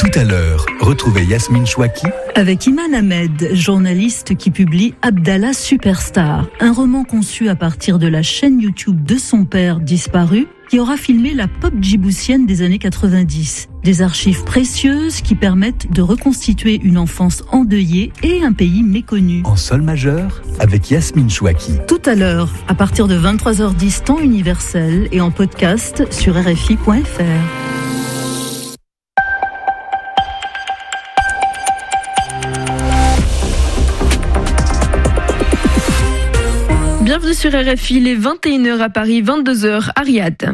Tout à l'heure, retrouvez Yasmine Chouaki avec Iman Ahmed, journaliste qui publie Abdallah Superstar, un roman conçu à partir de la chaîne YouTube de son père disparu, qui aura filmé la pop djiboutienne des années 90. Des archives précieuses qui permettent de reconstituer une enfance endeuillée et un pays méconnu. En sol majeur avec Yasmine Chouaki. Tout à l'heure, à partir de 23h10 temps universel et en podcast sur RFI.fr. Bienvenue sur RFI, il est 21h à Paris, 22h à Riyad.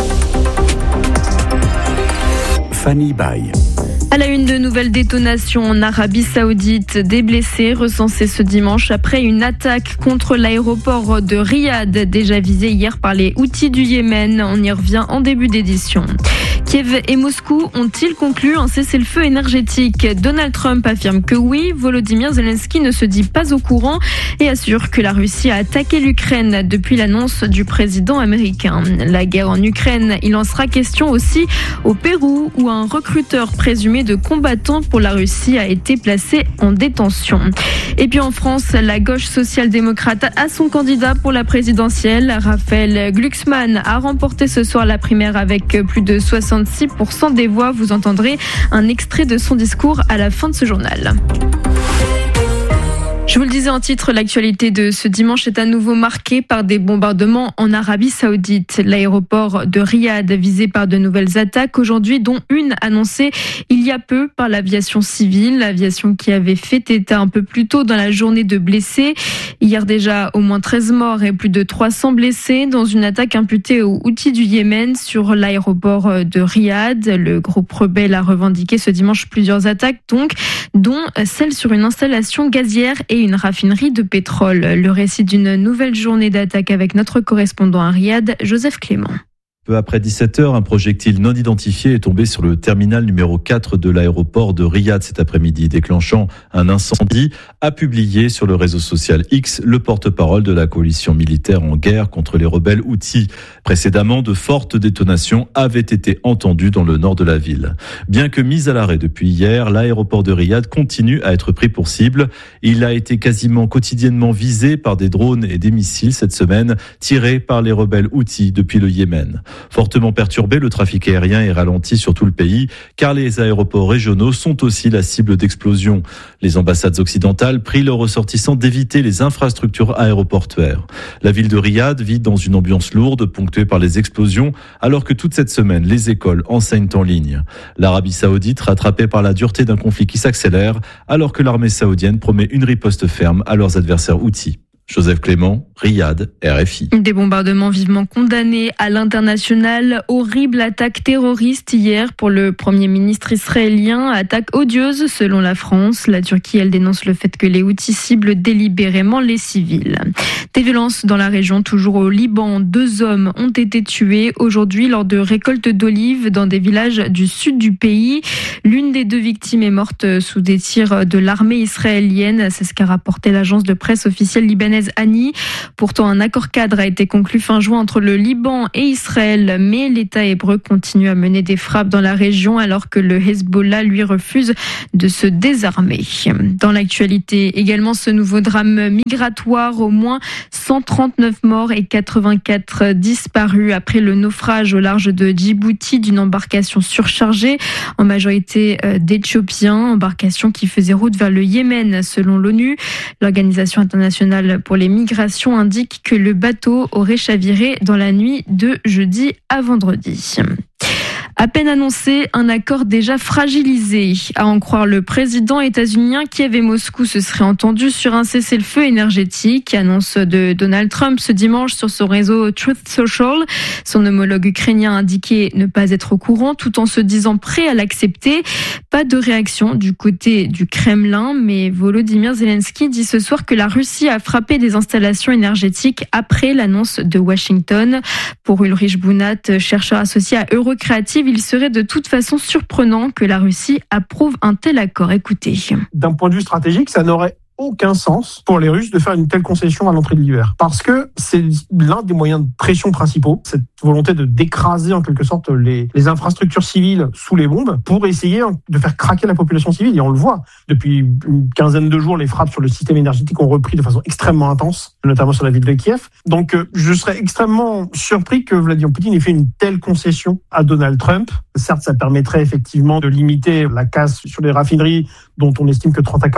Fanny Baye. À la une, de nouvelles détonations en Arabie Saoudite, des blessés recensés ce dimanche après une attaque contre l'aéroport de Riyad, déjà visé hier par les Houthis du Yémen. On y revient en début d'édition. Kiev et Moscou ont-ils conclu un cessez-le-feu énergétique ? Donald Trump affirme que oui, Volodymyr Zelensky ne se dit pas au courant et assure que la Russie a attaqué l'Ukraine depuis l'annonce du président américain. La guerre en Ukraine, il en sera question aussi au Pérou où un recruteur présumé de combattants pour la Russie a été placé en détention. Et puis en France, la gauche social-démocrate a son candidat pour la présidentielle. Raphaël Glucksmann a remporté ce soir la primaire avec plus de 66% des voix. Vous entendrez un extrait de son discours à la fin de ce journal. Je vous le disais en titre, l'actualité de ce dimanche est à nouveau marquée par des bombardements en Arabie Saoudite. L'aéroport de Riyad visé par de nouvelles attaques aujourd'hui, dont une annoncée il y a peu par l'aviation civile. L'aviation qui avait fait état un peu plus tôt dans la journée de blessés. Hier déjà, au moins 13 morts et plus de 300 blessés dans une attaque imputée aux Houthis du Yémen sur l'aéroport de Riyad. Le groupe rebelle a revendiqué ce dimanche plusieurs attaques, donc, dont celle sur une installation gazière et une raffinerie de pétrole. Le récit d'une nouvelle journée d'attaque avec notre correspondant à Riyad, Joseph Clément. Peu après 17h, un projectile non identifié est tombé sur le terminal numéro 4 de l'aéroport de Riyad cet après-midi, déclenchant un incendie, a publié sur le réseau social X le porte-parole de la coalition militaire en guerre contre les rebelles Houthis. Précédemment, de fortes détonations avaient été entendues dans le nord de la ville. Bien que mis à l'arrêt depuis hier, l'aéroport de Riyad continue à être pris pour cible. Il a été quasiment quotidiennement visé par des drones et des missiles cette semaine, tirés par les rebelles Houthis depuis le Yémen. Fortement perturbé, le trafic aérien est ralenti sur tout le pays, car les aéroports régionaux sont aussi la cible d'explosions. Les ambassades occidentales prient leurs ressortissants d'éviter les infrastructures aéroportuaires. La ville de Riyad vit dans une ambiance lourde, ponctuée par les explosions, alors que toute cette semaine, les écoles enseignent en ligne. L'Arabie Saoudite, rattrapée par la dureté d'un conflit qui s'accélère, alors que l'armée saoudienne promet une riposte ferme à leurs adversaires Houthis. Joseph Clément, Riyad, RFI. Des bombardements vivement condamnés à l'international. Horrible attaque terroriste hier pour le Premier ministre israélien. Attaque odieuse selon la France. La Turquie, elle dénonce le fait que les Houthis ciblent délibérément les civils. Des violences dans la région, toujours au Liban. 2 hommes ont été tués aujourd'hui lors de récoltes d'olives dans des villages du sud du pays. L'une des 2 victimes est morte sous des tirs de l'armée israélienne. C'est ce qu'a rapporté l'agence de presse officielle libanaise Ani. Pourtant, un accord cadre a été conclu fin juin entre le Liban et Israël, mais l'État hébreu continue à mener des frappes dans la région alors que le Hezbollah, lui, refuse de se désarmer. Dans l'actualité, également ce nouveau drame migratoire, au moins 139 morts et 84 disparus après le naufrage au large de Djibouti d'une embarcation surchargée, en majorité d'Éthiopiens, embarcation qui faisait route vers le Yémen selon l'ONU. L'Organisation internationale pour les migrations indique que le bateau aurait chaviré dans la nuit de jeudi à vendredi. À peine annoncé, un accord déjà fragilisé. À en croire le président états-unien, Kiev et Moscou se seraient entendus sur un cessez-le-feu énergétique. Annonce de Donald Trump ce dimanche sur son réseau Truth Social. Son homologue ukrainien a indiqué ne pas être au courant tout en se disant prêt à l'accepter. Pas de réaction du côté du Kremlin, mais Volodymyr Zelensky dit ce soir que la Russie a frappé des installations énergétiques après l'annonce de Washington. Pour Ulrich Bounat, chercheur associé à Eurocreative, il serait de toute façon surprenant que la Russie approuve un tel accord. Écoutez. D'un point de vue stratégique, ça n'aurait aucun sens pour les Russes de faire une telle concession à l'entrée de l'hiver. Parce que c'est l'un des moyens de pression principaux, cette volonté de d'écraser en quelque sorte les infrastructures civiles sous les bombes pour essayer de faire craquer la population civile. Et on le voit, depuis une quinzaine de jours, les frappes sur le système énergétique ont repris de façon extrêmement intense, notamment sur la ville de Kiev. Donc je serais extrêmement surpris que Vladimir Poutine ait fait une telle concession à Donald Trump. Certes, ça permettrait effectivement de limiter la casse sur les raffineries, dont on estime que 30 à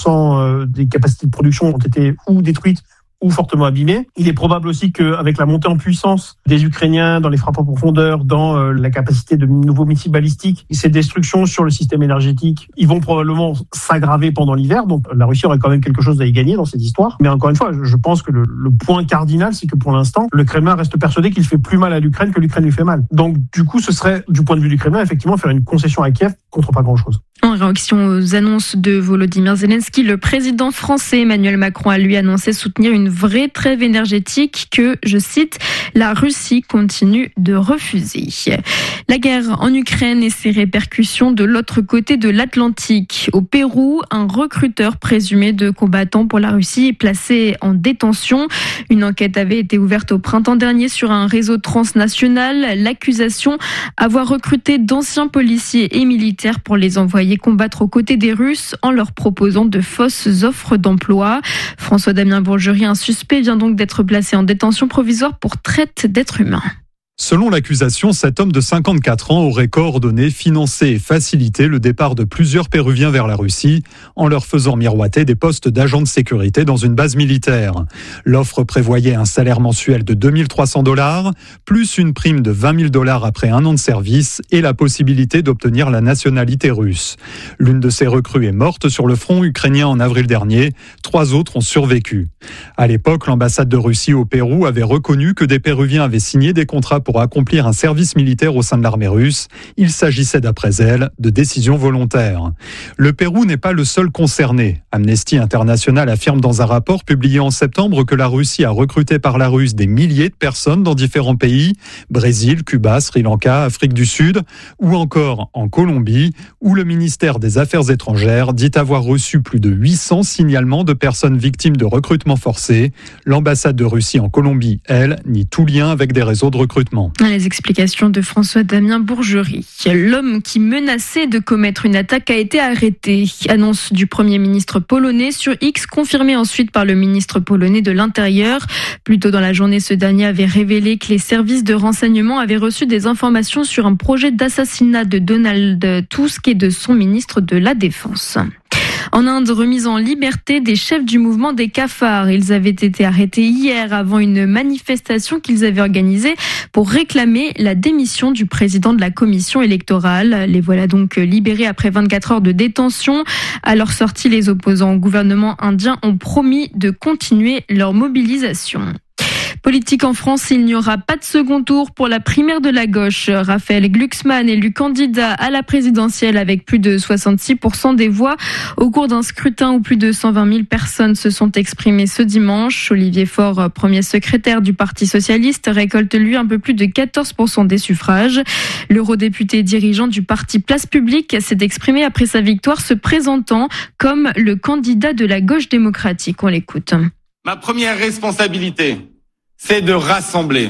40% des capacités de production ont été ou détruites ou fortement abîmés. Il est probable aussi qu'avec la montée en puissance des Ukrainiens dans les frappes en profondeur, dans la capacité de nouveaux missiles balistiques, et ces destructions sur le système énergétique, ils vont probablement s'aggraver pendant l'hiver. Donc la Russie aurait quand même quelque chose à y gagner dans cette histoire. Mais encore une fois, je pense que le point cardinal, c'est que pour l'instant, le Kremlin reste persuadé qu'il fait plus mal à l'Ukraine que l'Ukraine lui fait mal. Donc du coup, ce serait, du point de vue du Kremlin, effectivement, faire une concession à Kiev contre pas grand-chose. En réaction aux annonces de Volodymyr Zelensky, le président français Emmanuel Macron a lui annoncé soutenir une vraie trêve énergétique que, je cite, la Russie continue de refuser. La guerre en Ukraine et ses répercussions de l'autre côté de l'Atlantique. Au Pérou, un recruteur présumé de combattants pour la Russie est placé en détention. Une enquête avait été ouverte au printemps dernier sur un réseau transnational. L'accusation, avoir recruté d'anciens policiers et militaires pour les envoyer combattre aux côtés des Russes en leur proposant de fausses offres d'emploi. François-Damien Bourgerie, un suspect, vient donc d'être placé en détention provisoire pour traite d'êtres humains. Selon l'accusation, cet homme de 54 ans aurait coordonné, financé et facilité le départ de plusieurs Péruviens vers la Russie en leur faisant miroiter des postes d'agents de sécurité dans une base militaire. L'offre prévoyait un salaire mensuel de $2 300, plus une prime de $20 000 après un an de service et la possibilité d'obtenir la nationalité russe. L'une de ces recrues est morte sur le front ukrainien en avril dernier. 3 autres ont survécu. À l'époque, l'ambassade de Russie au Pérou avait reconnu que des Péruviens avaient signé des contrats pour accomplir un service militaire au sein de l'armée russe. Il s'agissait, d'après elle, de décisions volontaires. Le Pérou n'est pas le seul concerné. Amnesty International affirme dans un rapport publié en septembre que la Russie a recruté par la Russie des milliers de personnes dans différents pays, Brésil, Cuba, Sri Lanka, Afrique du Sud, ou encore en Colombie, où le ministère des Affaires étrangères dit avoir reçu plus de 800 signalements de personnes victimes de recrutement forcé. L'ambassade de Russie en Colombie, elle, nie tout lien avec des réseaux de recrutement. Les explications de François-Damien Bourgerie. L'homme qui menaçait de commettre une attaque a été arrêté. Annonce du Premier ministre polonais sur X, confirmée ensuite par le ministre polonais de l'Intérieur. Plus tôt dans la journée, ce dernier avait révélé que les services de renseignement avaient reçu des informations sur un projet d'assassinat de Donald Tusk et de son ministre de la Défense. En Inde, remise en liberté des chefs du mouvement des cafards. Ils avaient été arrêtés hier avant une manifestation qu'ils avaient organisée pour réclamer la démission du président de la commission électorale. Les voilà donc libérés après 24 heures de détention. À leur sortie, les opposants au gouvernement indien ont promis de continuer leur mobilisation. Politique en France, il n'y aura pas de second tour pour la primaire de la gauche. Raphaël Glucksmann, élu candidat à la présidentielle avec plus de 66% des voix au cours d'un scrutin où plus de 120 000 personnes se sont exprimées ce dimanche. Olivier Faure, premier secrétaire du Parti socialiste, récolte lui un peu plus de 14% des suffrages. L'eurodéputé dirigeant du parti Place Publique s'est exprimé après sa victoire, se présentant comme le candidat de la gauche démocratique. On l'écoute. Ma première responsabilité, c'est de rassembler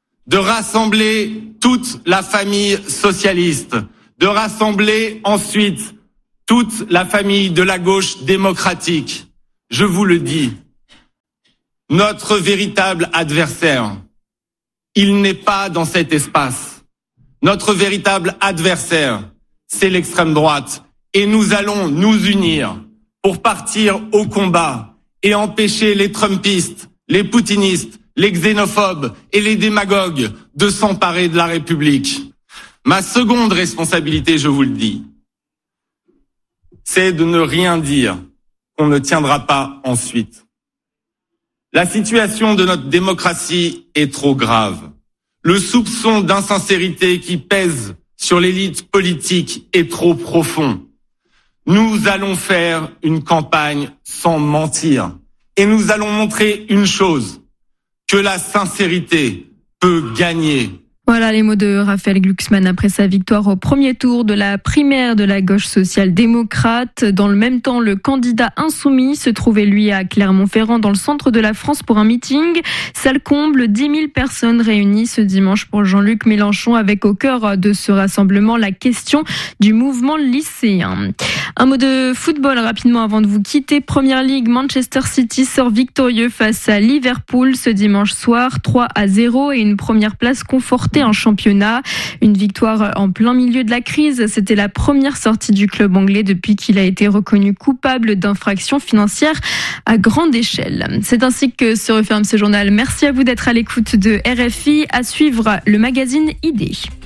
toute la famille socialiste, de rassembler ensuite toute la famille de la gauche démocratique. Je vous le dis, notre véritable adversaire, il n'est pas dans cet espace. Notre véritable adversaire, c'est l'extrême droite. Et nous allons nous unir pour partir au combat et empêcher les trumpistes, les poutinistes, les xénophobes et les démagogues de s'emparer de la République. Ma seconde responsabilité, je vous le dis, c'est de ne rien dire qu'on ne tiendra pas ensuite. La situation de notre démocratie est trop grave. Le soupçon d'insincérité qui pèse sur l'élite politique est trop profond. Nous allons faire une campagne sans mentir et nous allons montrer une chose, que la sincérité peut gagner Voilà les mots de Raphaël Glucksmann après sa victoire au premier tour de la primaire de la gauche social-démocrate. Dans le même temps, le candidat insoumis se trouvait lui à Clermont-Ferrand dans le centre de la France pour un meeting. Salle comble, 10 000 personnes réunies ce dimanche pour Jean-Luc Mélenchon avec au cœur de ce rassemblement la question du mouvement lycéen. Un mot de football rapidement avant de vous quitter. Première Ligue, Manchester City sort victorieux face à Liverpool ce dimanche soir, 3-0 et une première place confortée en championnat. Une victoire en plein milieu de la crise. C'était la première sortie du club anglais depuis qu'il a été reconnu coupable d'infractions financières à grande échelle. C'est ainsi que se referme ce journal. Merci à vous d'être à l'écoute de RFI. À suivre le magazine ID.